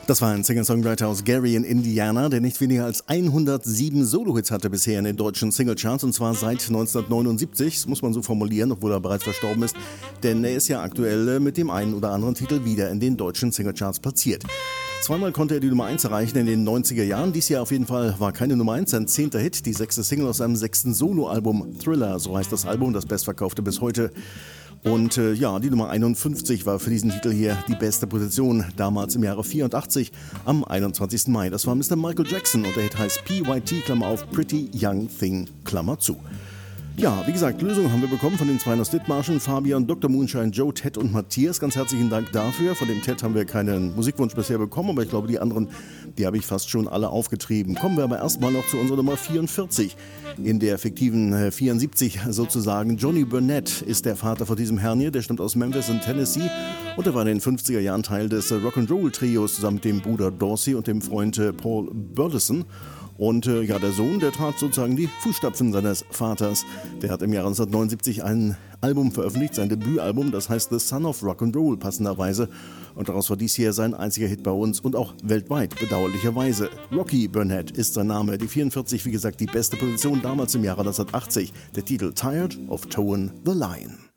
Das war ein Singer-Songwriter aus Gary in Indiana, der nicht weniger als 107 Solo-Hits hatte bisher in den deutschen Singlecharts, und zwar seit 1979, das muss man so formulieren, obwohl er bereits verstorben ist, denn er ist ja aktuell mit dem einen oder anderen Titel wieder in den deutschen Singlecharts platziert. Zweimal konnte er die Nummer 1 erreichen in den 90er Jahren. Dies Jahr auf jeden Fall war keine Nummer 1, sein 10. Hit, die 6. Single aus seinem 6. Soloalbum Thriller, so heißt das Album, das bestverkaufte bis heute. Und die Nummer 51 war für diesen Titel hier die beste Position, damals im Jahre 84, am 21. Mai. Das war Mr. Michael Jackson und der Hit heißt PYT, Klammer auf, Pretty Young Thing, Klammer zu. Ja, wie gesagt, Lösungen haben wir bekommen von den zwei aus Dithmarschen, Fabian, Dr. Moonshine, Joe, Ted und Matthias. Ganz herzlichen Dank dafür. Von dem Ted haben wir keinen Musikwunsch bisher bekommen, aber ich glaube, die anderen, die habe ich fast schon alle aufgetrieben. Kommen wir aber erstmal noch zu unserer Nummer 44. In der fiktiven 74 sozusagen. Johnny Burnett ist der Vater von diesem Herrn hier. Der stammt aus Memphis in Tennessee und er war in den 50er Jahren Teil des Rock'n'Roll-Trios zusammen mit dem Bruder Dorsey und dem Freund Paul Burleson. Und der Sohn, der trat sozusagen die Fußstapfen seines Vaters. Der hat im Jahr 1979 ein Album veröffentlicht, sein Debütalbum, das heißt The Son of Rock'n'Roll passenderweise. Und daraus war dies hier sein einziger Hit bei uns und auch weltweit, bedauerlicherweise. Rocky Burnett ist sein Name. Die 44, wie gesagt, die beste Position damals im Jahre 1980. Der Titel Tired of Towing the Line.